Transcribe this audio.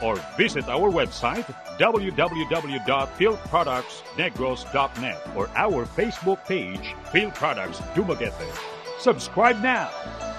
or visit our website www.fieldproductsnegros.net or our Facebook page, Field Products Dumaguete. Subscribe now